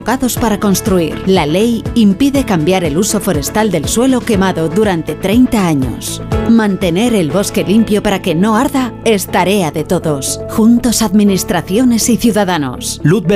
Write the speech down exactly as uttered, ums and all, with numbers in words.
para construir. La ley impide cambiar el uso forestal del suelo quemado durante treinta años. Mantener el bosque limpio para que no arda es tarea de todos. Juntos, administraciones y ciudadanos. Luz